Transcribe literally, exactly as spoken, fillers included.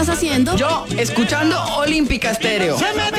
estás haciendo? Yo, escuchando Olímpica Estéreo. Se me